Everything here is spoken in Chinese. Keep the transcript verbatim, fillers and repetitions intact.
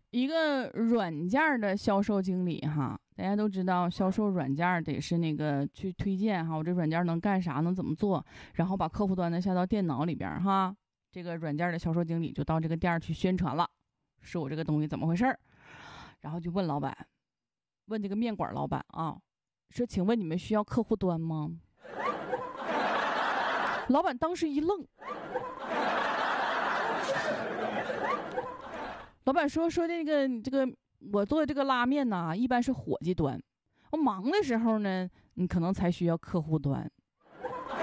一个软件的销售经理哈，大家都知道销售软件得是那个去推荐哈，我这软件能干啥，能怎么做，然后把客户端呢下到电脑里边哈。这个软件的销售经理就到这个店去宣传了，说我这个东西怎么回事，然后就问老板，问这个面馆老板啊，说请问你们需要客户端吗？老板当时一愣。老板说说这个这个我做的这个拉面呢，一般是伙计端，我忙的时候呢，你可能才需要客户端。